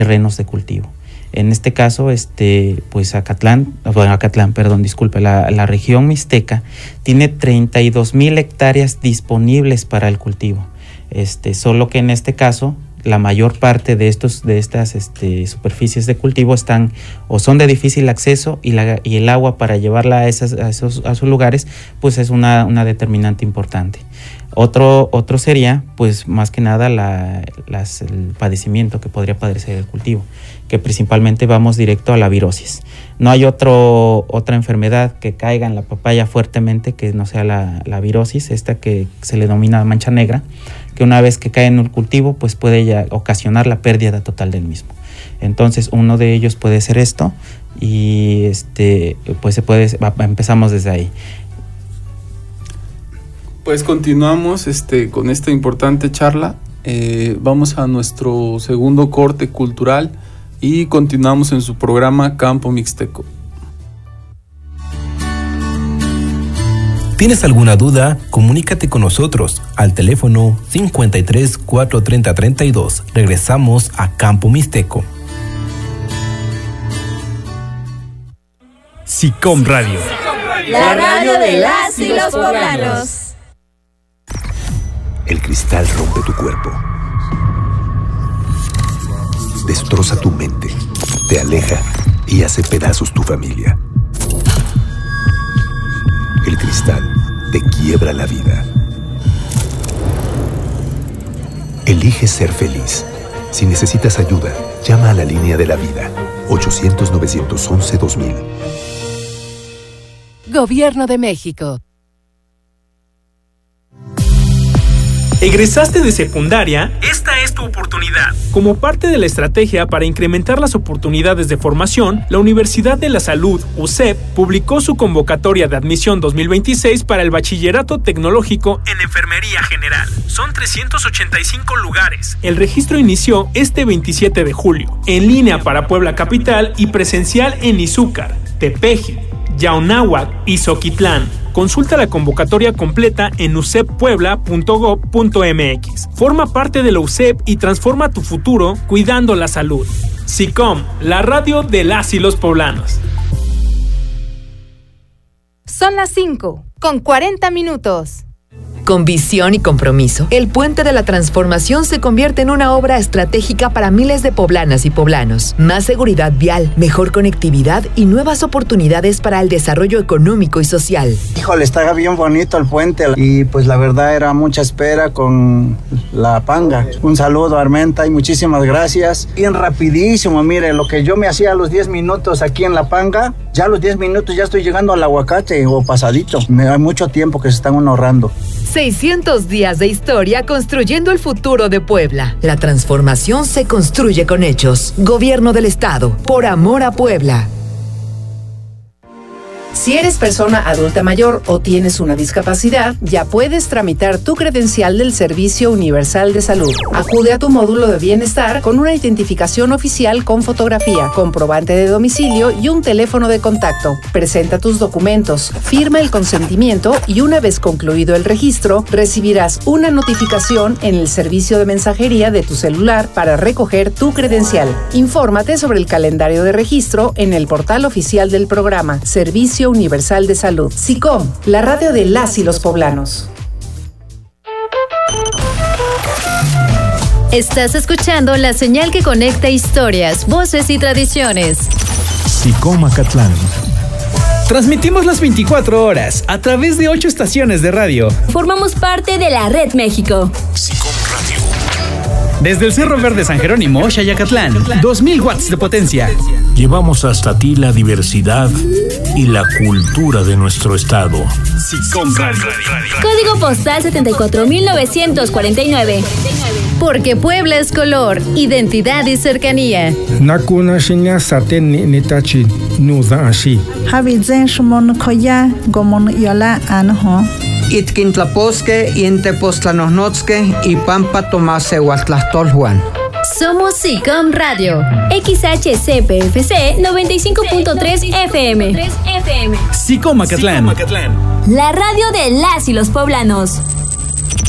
terrenos de cultivo. En este caso, pues la región mixteca tiene 32,000 hectáreas disponibles para el cultivo. Solo que en este caso, la mayor parte de estas superficies de cultivo están o son de difícil acceso y el agua para llevarla a esos lugares, pues es una determinante importante. Otro sería, pues más que nada, el padecimiento que podría padecer el cultivo, que principalmente vamos directo a la virosis. No hay otra enfermedad que caiga en la papaya fuertemente que no sea la virosis, esta que se le denomina mancha negra, que una vez que cae en el cultivo, pues puede ya ocasionar la pérdida total del mismo. Entonces, uno de ellos puede ser esto y pues empezamos desde ahí. Pues continuamos con esta importante charla. Vamos a nuestro segundo corte cultural y continuamos en su programa Campo Mixteco. ¿Tienes alguna duda? Comunícate con nosotros al teléfono 53 430 32. Regresamos a Campo Mixteco. SICOM Radio. La radio de las y los poblanos. El cristal rompe tu cuerpo, destroza tu mente, te aleja y hace pedazos tu familia. El cristal te quiebra la vida. Elige ser feliz. Si necesitas ayuda, llama a la línea de la vida, 800-911-2000. Gobierno de México. ¿Egresaste de secundaria? Esta es tu oportunidad. Como parte de la estrategia para incrementar las oportunidades de formación, la Universidad de la Salud, UCEP, publicó su convocatoria de admisión 2026 para el Bachillerato Tecnológico en Enfermería General. Son 385 lugares. El registro inició este 27 de julio, en línea para Puebla Capital y presencial en Izúcar, Tepeji, Yaunáhuac y Zoquitlán. Consulta la convocatoria completa en uceppuebla.gov.mx. Forma parte de la UCEP y transforma tu futuro cuidando la salud. SICOM, la radio de las y los poblanos. Son las 5:40. Con visión y compromiso, el Puente de la Transformación se convierte en una obra estratégica para miles de poblanas y poblanos. Más seguridad vial, mejor conectividad y nuevas oportunidades para el desarrollo económico y social. Híjole, está bien bonito el puente y pues la verdad era mucha espera con la panga. Un saludo a Armenta y muchísimas gracias. Bien rapidísimo, mire, lo que yo me hacía a los 10 minutos aquí en la panga, ya a los 10 minutos ya estoy llegando al aguacate o pasadito. Hay mucho tiempo que se están ahorrando. 600 días de historia construyendo el futuro de Puebla. La transformación se construye con hechos. Gobierno del Estado, por amor a Puebla. Si eres persona adulta mayor o tienes una discapacidad, ya puedes tramitar tu credencial del Servicio Universal de Salud. Acude a tu módulo de bienestar con una identificación oficial con fotografía, comprobante de domicilio y un teléfono de contacto. Presenta tus documentos, firma el consentimiento y una vez concluido el registro, recibirás una notificación en el servicio de mensajería de tu celular para recoger tu credencial. Infórmate sobre el calendario de registro en el portal oficial del programa Servicio Universal de Salud. SICOM, la radio de las y los poblanos. Estás escuchando la señal que conecta historias, voces y tradiciones. SICOM Acatlán. Transmitimos las 24 horas a través de 8 estaciones de radio. Formamos parte de la Red México. SICOM Radio. Desde el Cerro Verde San Jerónimo, Xayacatlán, 2000 watts de potencia. Llevamos hasta ti la diversidad y la cultura de nuestro estado. SICOM Radio. Código postal 74949. Porque Puebla es color, identidad y cercanía. Nakuna shinya saten nitachi nuda ashi. Habizen shmon koya gomon yola anho. Itkintlaposque, Intepostlanosnotzque y Pampa Tomase Huatlastolhuan. Somos SICOM Radio, XHCPFC 95.3 FM. SICOM Acatlán. La radio de las y los poblanos.